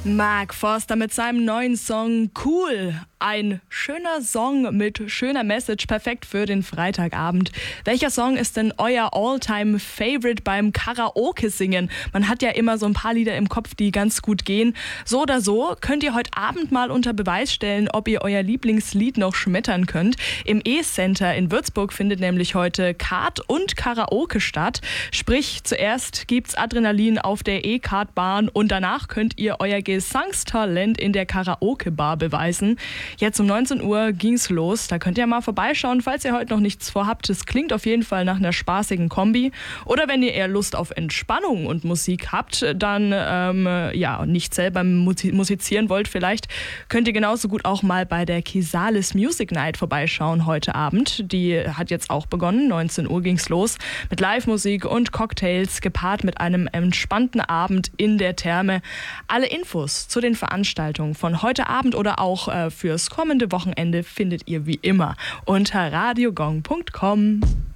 Mark Forster mit seinem neuen Song Cool. Ein schöner Song mit schöner Message, perfekt für den Freitagabend. Welcher Song ist denn euer All-Time-Favorite beim Karaoke-Singen? Man hat ja immer so ein paar Lieder im Kopf, die ganz gut gehen. So oder so könnt ihr heute Abend mal unter Beweis stellen, ob ihr euer Lieblingslied noch schmettern könnt. Im E-Center in Würzburg findet nämlich heute Kart und Karaoke statt. Sprich, zuerst gibt's Adrenalin auf der E-Kart-Bahn und danach könnt ihr euer Gesangstalent in der Karaoke-Bar beweisen. Jetzt um 19 Uhr ging's los. Da könnt ihr mal vorbeischauen, falls ihr heute noch nichts vorhabt. Es klingt auf jeden Fall nach einer spaßigen Kombi. Oder wenn ihr eher Lust auf Entspannung und Musik habt, dann nicht selber musizieren wollt vielleicht, könnt ihr genauso gut auch mal bei der Kisalis Music Night vorbeischauen heute Abend. Die hat jetzt auch begonnen. 19 Uhr ging's los mit Live-Musik und Cocktails, gepaart mit einem entspannten Abend in der Therme. Alle Infos zu den Veranstaltungen von heute Abend oder auch fürs kommende Wochenende findet ihr wie immer unter radiogong.com.